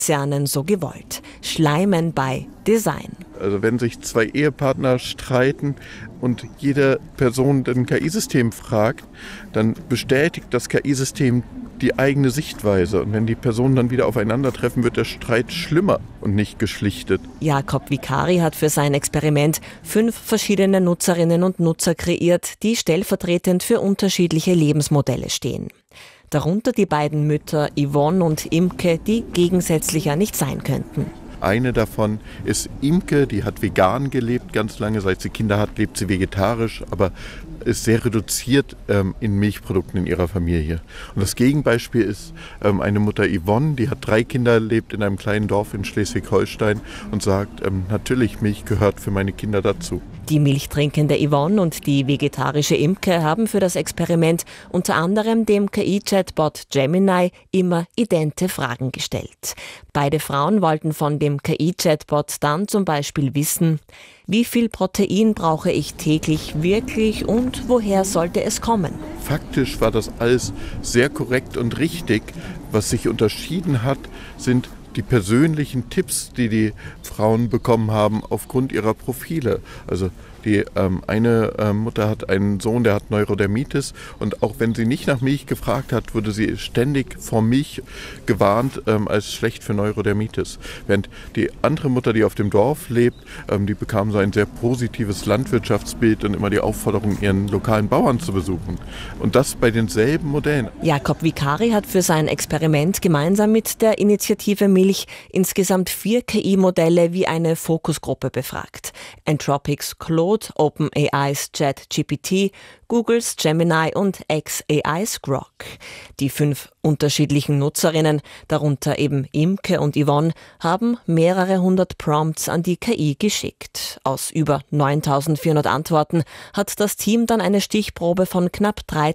Konzernen so gewollt. Schleimen by Design. Also wenn sich zwei Ehepartner streiten und jede Person ein KI-System fragt, dann bestätigt das KI-System die eigene Sichtweise. Und wenn die Personen dann wieder aufeinandertreffen, wird der Streit schlimmer und nicht geschlichtet. Jakob Vicari hat für sein Experiment 5 verschiedene Nutzerinnen und Nutzer kreiert, die stellvertretend für unterschiedliche Lebensmodelle stehen. Darunter die beiden Mütter Yvonne und Imke, die gegensätzlicher nicht sein könnten. Eine davon ist Imke, die hat vegan gelebt ganz lange. Seit sie Kinder hat, lebt sie vegetarisch, aber ist sehr reduziert in Milchprodukten in ihrer Familie. Und das Gegenbeispiel ist eine Mutter Yvonne, die hat 3 Kinder, lebt in einem kleinen Dorf in Schleswig-Holstein und sagt, natürlich, Milch gehört für meine Kinder dazu. Die milchtrinkende Yvonne und die vegetarische Imke haben für das Experiment unter anderem dem KI-Chatbot Gemini immer idente Fragen gestellt. Beide Frauen wollten von dem KI-Chatbot dann zum Beispiel wissen, wie viel Protein brauche ich täglich wirklich und woher sollte es kommen? Faktisch war das alles sehr korrekt und richtig. Was sich unterschieden hat, sind die persönlichen Tipps, die die Frauen bekommen haben aufgrund ihrer Profile. Also die eine Mutter hat einen Sohn, der hat Neurodermitis und auch wenn sie nicht nach Milch gefragt hat, wurde sie ständig vor Milch gewarnt als schlecht für Neurodermitis. Während die andere Mutter, die auf dem Dorf lebt, die bekam so ein sehr positives Landwirtschaftsbild und immer die Aufforderung, ihren lokalen Bauern zu besuchen. Und das bei denselben Modellen. Jakob Vicari hat für sein Experiment gemeinsam mit der Initiative Milch insgesamt 4 KI-Modelle wie eine Fokusgruppe befragt. Anthropics Claude, OpenAI's ChatGPT, Googles Gemini und xAI's Grok. Die 5 unterschiedlichen Nutzerinnen, darunter eben Imke und Yvonne, haben mehrere hundert Prompts an die KI geschickt. Aus über 9.400 Antworten hat das Team dann eine Stichprobe von knapp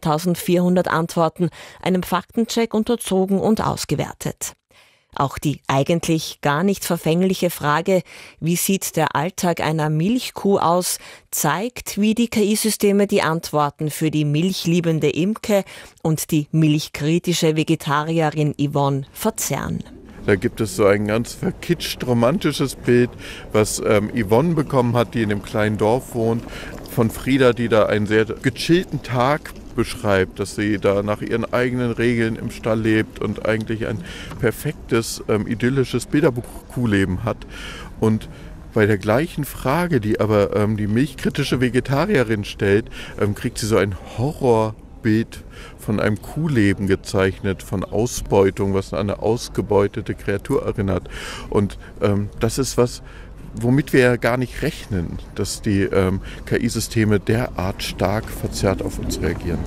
3.400 Antworten einem Faktencheck unterzogen und ausgewertet. Auch die eigentlich gar nicht verfängliche Frage, wie sieht der Alltag einer Milchkuh aus, zeigt, wie die KI-Systeme die Antworten für die milchliebende Imke und die milchkritische Vegetarierin Yvonne verzerren. Da gibt es so ein ganz verkitscht romantisches Bild, was Yvonne bekommen hat, die in einem kleinen Dorf wohnt, von Frieda, die da einen sehr gechillten Tag beschreibt, dass sie da nach ihren eigenen Regeln im Stall lebt und eigentlich ein perfektes, idyllisches Bilderbuch-Kuhleben hat. Und bei der gleichen Frage, die aber die milchkritische Vegetarierin stellt, kriegt sie so ein Horrorbild von einem Kuhleben gezeichnet, von Ausbeutung, was an eine ausgebeutete Kreatur erinnert. Und das ist was, womit wir ja gar nicht rechnen, dass die KI-Systeme derart stark verzerrt auf uns reagieren.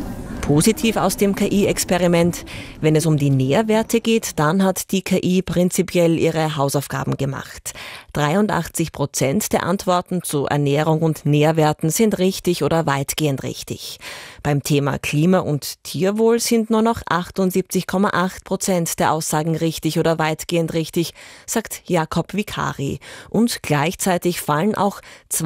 Positiv aus dem KI-Experiment: Wenn es um die Nährwerte geht, dann hat die KI prinzipiell ihre Hausaufgaben gemacht. 83% der Antworten zu Ernährung und Nährwerten sind richtig oder weitgehend richtig. Beim Thema Klima- und Tierwohl sind nur noch 78,8% der Aussagen richtig oder weitgehend richtig, sagt Jakob Vicari. Und gleichzeitig fallen auch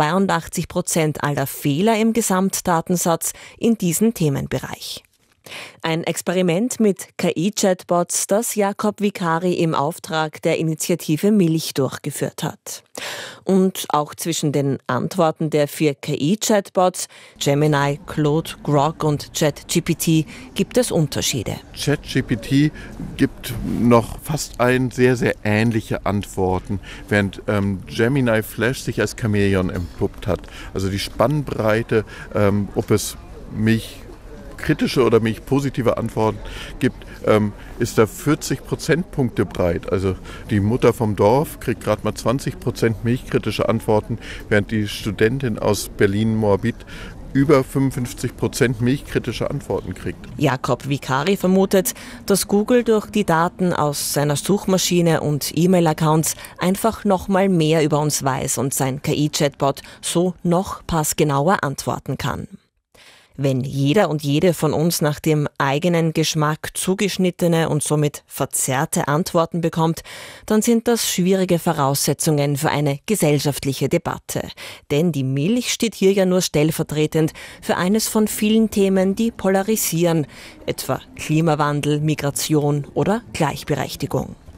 82% aller Fehler im Gesamtdatensatz in diesen Themenbereich. Ein Experiment mit KI-Chatbots, das Jakob Vicari im Auftrag der Initiative Milch durchgeführt hat. Und auch zwischen den Antworten der 4 KI-Chatbots, Gemini, Claude, Grok und ChatGPT, gibt es Unterschiede. ChatGPT gibt noch fast sehr, sehr ähnliche Antworten, während Gemini Flash sich als Chamäleon entpuppt hat. Also die Spannbreite, ob es milchkritische oder milchpositive Antworten gibt, ist da 40 Prozentpunkte breit. Also die Mutter vom Dorf kriegt gerade mal 20% milchkritische Antworten, während die Studentin aus Berlin-Moabit über 55% milchkritische Antworten kriegt. Jakob Vicari vermutet, dass Google durch die Daten aus seiner Suchmaschine und E-Mail-Accounts einfach noch mal mehr über uns weiß und sein KI-Chatbot so noch passgenauer antworten kann. Wenn jeder und jede von uns nach dem eigenen Geschmack zugeschnittene und somit verzerrte Antworten bekommt, dann sind das schwierige Voraussetzungen für eine gesellschaftliche Debatte. Denn die Milch steht hier ja nur stellvertretend für eines von vielen Themen, die polarisieren, etwa Klimawandel, Migration oder Gleichberechtigung.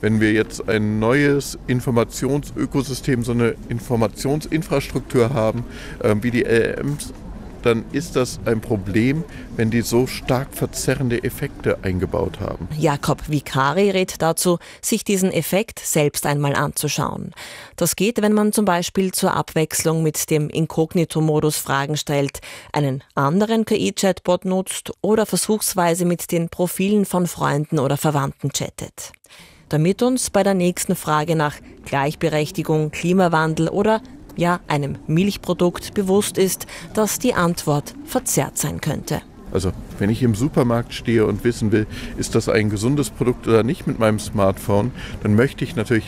wenn wir jetzt ein neues Informationsökosystem, so eine Informationsinfrastruktur haben, wie die LLMs, dann ist das ein Problem, wenn die so stark verzerrende Effekte eingebaut haben. Jakob Vicari rät dazu, sich diesen Effekt selbst einmal anzuschauen. Das geht, wenn man zum Beispiel zur Abwechslung mit dem Inkognito-Modus Fragen stellt, einen anderen KI-Chatbot nutzt oder versuchsweise mit den Profilen von Freunden oder Verwandten chattet. Damit uns bei der nächsten Frage nach Gleichberechtigung, Klimawandel oder einem Milchprodukt bewusst ist, dass die Antwort verzerrt sein könnte. Also wenn ich im Supermarkt stehe und wissen will, ist das ein gesundes Produkt oder nicht mit meinem Smartphone, dann möchte ich natürlich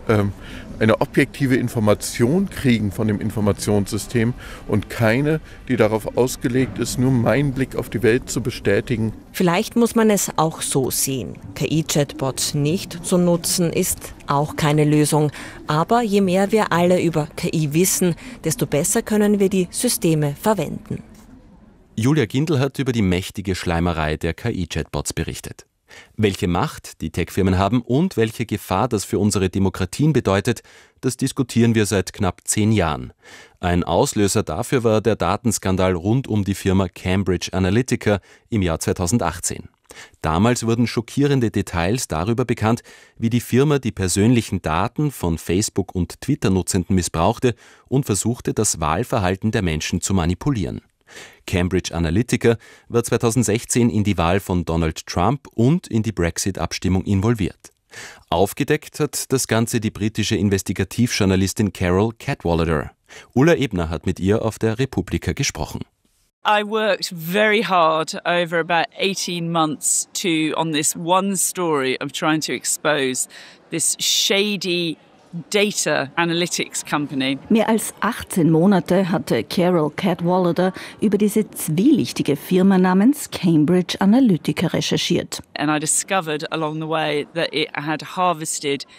eine objektive Information kriegen von dem Informationssystem und keine, die darauf ausgelegt ist, nur meinen Blick auf die Welt zu bestätigen. Vielleicht muss man es auch so sehen. KI-Chatbots nicht zu nutzen, ist auch keine Lösung. Aber je mehr wir alle über KI wissen, desto besser können wir die Systeme verwenden. Julia Gindl hat über die mächtige Schleimerei der KI-Chatbots berichtet. Welche Macht die Tech-Firmen haben und welche Gefahr das für unsere Demokratien bedeutet, das diskutieren wir seit knapp 10 Jahren. Ein Auslöser dafür war der Datenskandal rund um die Firma Cambridge Analytica im Jahr 2018. Damals wurden schockierende Details darüber bekannt, wie die Firma die persönlichen Daten von Facebook- und Twitter-Nutzenden missbrauchte und versuchte, das Wahlverhalten der Menschen zu manipulieren. Cambridge Analytica war 2016 in die Wahl von Donald Trump und in die Brexit-Abstimmung involviert. Aufgedeckt hat das Ganze die britische Investigativjournalistin Carol Cadwalladr. Ulla Ebner hat mit ihr auf der Republika gesprochen. I worked very hard over about 18 months on this one story of trying to expose this shady Data Analytics Company. Mehr als 18 Monate hatte Carol Cadwalladr über diese zwielichtige Firma namens Cambridge Analytica recherchiert. And I discovered along the way that it had harvested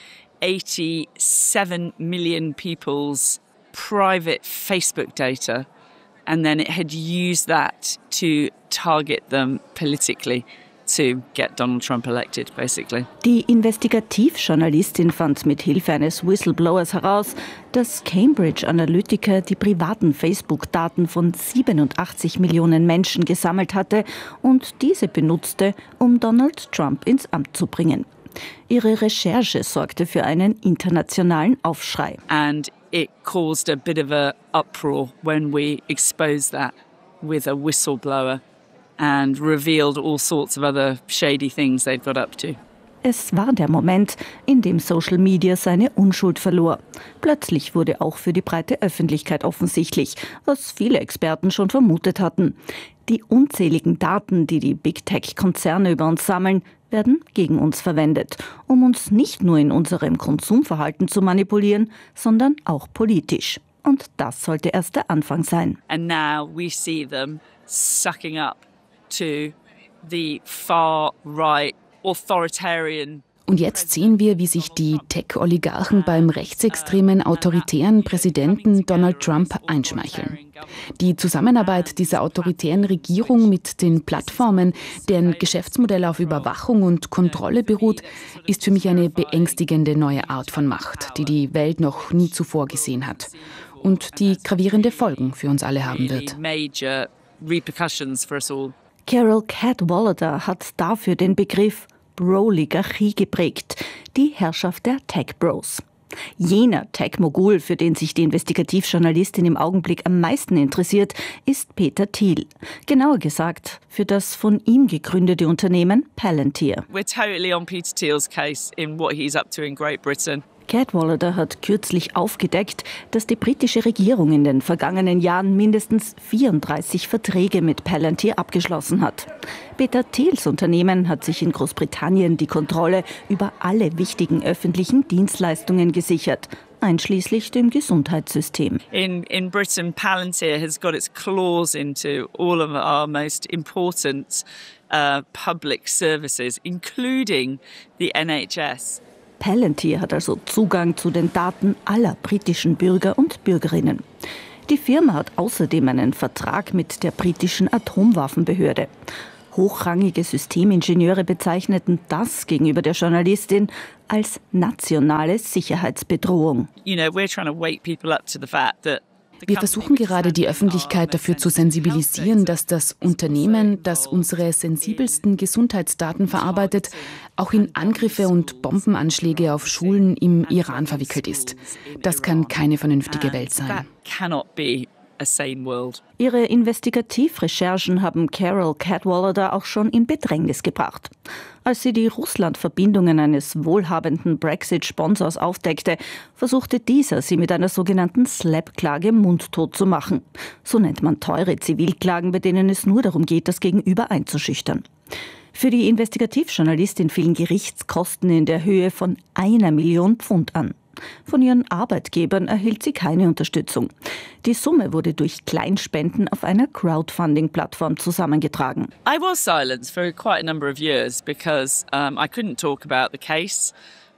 87 million people's private Facebook data, and then it had used that to target them politically. To get Donald Trump elected, basically. Die Investigativjournalistin fand mit Hilfe eines Whistleblowers heraus, dass Cambridge Analytica die privaten Facebook-Daten von 87 Millionen Menschen gesammelt hatte und diese benutzte, um Donald Trump ins Amt zu bringen. Ihre Recherche sorgte für einen internationalen Aufschrei. And it caused a bit of a uproar when we exposed that with a whistleblower. And revealed all sorts of other shady things they'd got up to. Es war der Moment, in dem Social Media seine Unschuld verlor. Plötzlich wurde auch für die breite Öffentlichkeit offensichtlich, was viele Experten schon vermutet hatten. Die unzähligen Daten, die die Big Tech-Konzerne über uns sammeln, werden gegen uns verwendet, um uns nicht nur in unserem Konsumverhalten zu manipulieren, sondern auch politisch. Und das sollte erst der Anfang sein. And now we see them sucking up to the far-right authoritarian. Und jetzt sehen wir, wie sich die Tech-Oligarchen beim rechtsextremen, autoritären Präsidenten Donald Trump einschmeicheln. Die Zusammenarbeit dieser autoritären Regierung mit den Plattformen, deren Geschäftsmodell auf Überwachung und Kontrolle beruht, ist für mich eine beängstigende neue Art von Macht, die die Welt noch nie zuvor gesehen hat und die gravierende Folgen für uns alle haben wird. Carol Cadwalladr hat dafür den Begriff Bro-Oligarchie geprägt, die Herrschaft der Tech-Bros. Jener Tech-Mogul, für den sich die Investigativjournalistin im Augenblick am meisten interessiert, ist Peter Thiel. Genauer gesagt, für das von ihm gegründete Unternehmen Palantir. We're totally on Peter Thiel's case in what he's up to in Great Britain. Cadwalladr hat kürzlich aufgedeckt, dass die britische Regierung in den vergangenen Jahren mindestens 34 Verträge mit Palantir abgeschlossen hat. Peter Thiels Unternehmen hat sich in Großbritannien die Kontrolle über alle wichtigen öffentlichen Dienstleistungen gesichert, einschließlich dem Gesundheitssystem. In Britain, Palantir has got its claws into all of our most important public services, including the NHS. Palantir hat also Zugang zu den Daten aller britischen Bürger und Bürgerinnen. Die Firma hat außerdem einen Vertrag mit der britischen Atomwaffenbehörde. Hochrangige Systemingenieure bezeichneten das gegenüber der Journalistin als nationale Sicherheitsbedrohung. Wir versuchen gerade, die Öffentlichkeit dafür zu sensibilisieren, dass das Unternehmen, das unsere sensibelsten Gesundheitsdaten verarbeitet, auch in Angriffe und Bombenanschläge auf Schulen im Iran verwickelt ist. Das kann keine vernünftige Welt sein. Ihre Investigativrecherchen haben Carol Cadwalader auch schon in Bedrängnis gebracht. Als sie die Russland-Verbindungen eines wohlhabenden Brexit-Sponsors aufdeckte, versuchte dieser, sie mit einer sogenannten SLAPP-Klage mundtot zu machen. So nennt man teure Zivilklagen, bei denen es nur darum geht, das Gegenüber einzuschüchtern. Für die Investigativjournalistin fielen Gerichtskosten in der Höhe von 1 Million Pfund an. Von ihren Arbeitgebern erhielt sie keine Unterstützung. Die Summe wurde durch Kleinspenden auf einer Crowdfunding-Plattform zusammengetragen. I was silenced for quite a number of years because I couldn't talk about the case.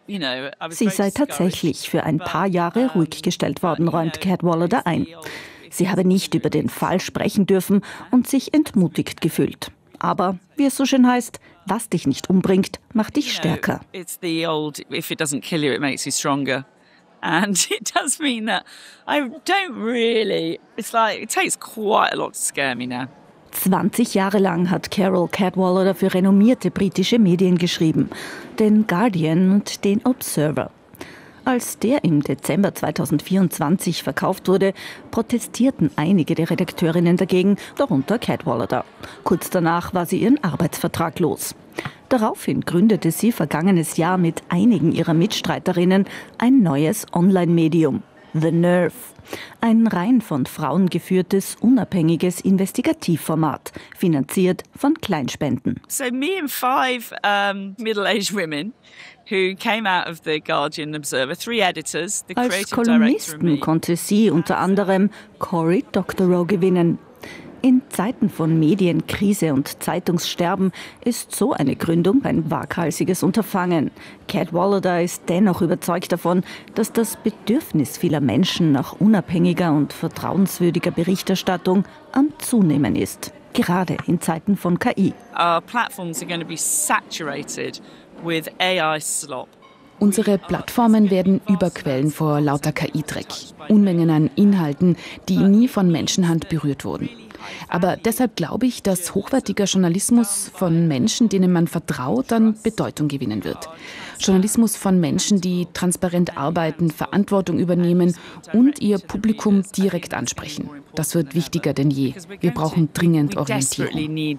Sie sei tatsächlich für ein paar Jahre ruhig gestellt worden, räumt Cadwalader ein. Sie habe nicht über den Fall sprechen dürfen und sich entmutigt gefühlt. Aber, wie es so schön heißt, was dich nicht umbringt, macht dich stärker. It's the old, if it doesn't kill you, it makes you stronger. And it does mean that I don't really, it's like, it takes quite a lot to scare me now. 20 Jahre lang hat Carol Cadwalader für renommierte britische Medien geschrieben, den Guardian und den Observer. Als der im Dezember 2024 verkauft wurde, protestierten einige der Redakteurinnen dagegen, darunter Cadwalader. Kurz danach war sie ihren Arbeitsvertrag los. Daraufhin gründete sie vergangenes Jahr mit einigen ihrer Mitstreiterinnen ein neues Online-Medium, The Nerve. Ein rein von Frauen geführtes, unabhängiges Investigativformat, finanziert von Kleinspenden. So me and 5 middle-aged women who came out of the Guardian Observer, 3 editors, the creative Als director and Kolumnisten me. konnte sie unter anderem Cory Doctorow gewinnen. In Zeiten von Medienkrise und Zeitungssterben ist so eine Gründung ein waghalsiges Unterfangen. Cadwalader ist dennoch überzeugt davon, dass das Bedürfnis vieler Menschen nach unabhängiger und vertrauenswürdiger Berichterstattung am Zunehmen ist. Gerade in Zeiten von KI. Our platforms are going to be saturated with AI slop. Unsere Plattformen werden überquellen vor lauter KI-Dreck. Unmengen an Inhalten, die nie von Menschenhand berührt wurden. Aber deshalb glaube ich, dass hochwertiger Journalismus von Menschen, denen man vertraut, an Bedeutung gewinnen wird. Journalismus von Menschen, die transparent arbeiten, Verantwortung übernehmen und ihr Publikum direkt ansprechen. Das wird wichtiger denn je. Wir brauchen dringend Orientierung.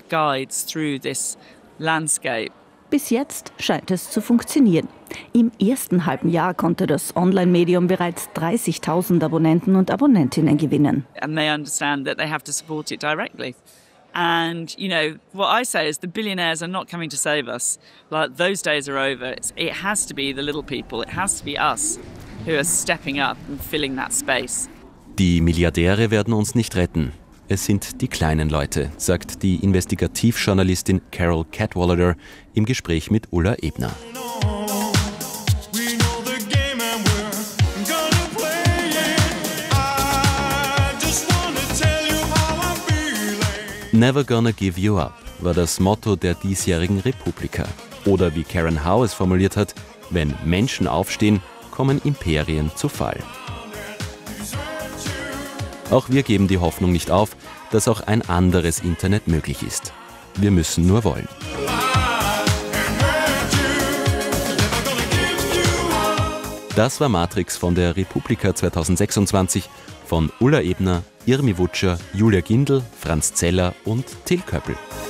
Bis jetzt scheint es zu funktionieren. Im ersten halben Jahr konnte das Online-Medium bereits 30.000 Abonnenten und Abonnentinnen gewinnen. And they understand that they have to support it directly. And, what I say is the billionaires are not coming to save us. Like, those days are over. It has to be the little people. It has to be us who are stepping up and filling that space. Die Milliardäre werden uns nicht retten. Es sind die kleinen Leute, sagt die Investigativjournalistin Carol Cadwalader im Gespräch mit Ulla Ebner. Never gonna give you up war das Motto der diesjährigen Republika. Oder wie Karen Howe es formuliert hat, wenn Menschen aufstehen, kommen Imperien zu Fall. Auch wir geben die Hoffnung nicht auf, dass auch ein anderes Internet möglich ist. Wir müssen nur wollen. Das war Matrix von der Republika 2026 von Ulla Ebner, Irmi Wutscher, Julia Gindl, Franz Zeller und Till Köppel.